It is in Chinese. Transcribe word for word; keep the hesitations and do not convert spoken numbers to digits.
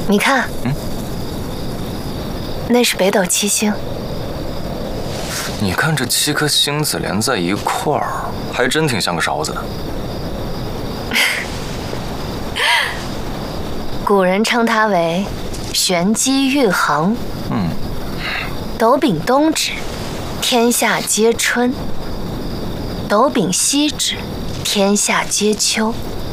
你看， 嗯， 那是北斗七星。 你看这七颗星子连在一块儿，还真挺像个勺子。 古人称它为玄机玉衡。 嗯， 斗柄东指，天下皆春；斗柄西指，天下皆秋。